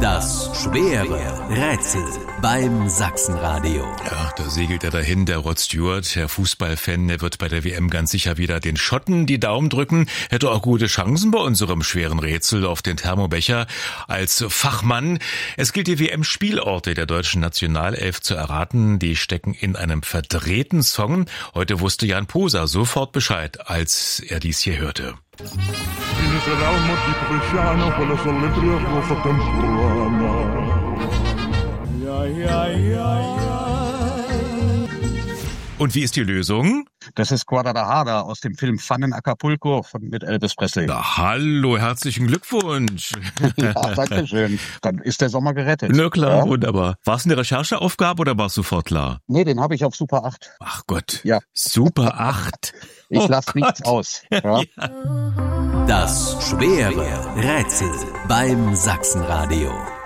Das schwere Rätsel beim Sachsenradio. Ja, da segelt er dahin, der Rod Stewart, der Fußballfan, der wird bei der WM ganz sicher wieder den Schotten die Daumen drücken, hätte auch gute Chancen bei unserem schweren Rätsel auf den Thermobecher. Als Fachmann, es gilt die WM-Spielorte der deutschen Nationalelf zu erraten, die stecken in einem verdrehten Song. Heute wusste Jan Poser sofort Bescheid, als er dies hier hörte. Und wie ist die Lösung? Das ist Guadalajara aus dem Film Fun in Acapulco mit Elvis Presley. Na, hallo, herzlichen Glückwunsch. Ja, danke schön. Dann ist der Sommer gerettet. Na klar, ja? Wunderbar. War es eine Rechercheaufgabe oder war es sofort klar? Nee, den habe ich auf Super 8. Ach Gott, ja. Super 8. Ich lasse nichts aus. Ja? Das schwere Rätsel beim Sachsenradio.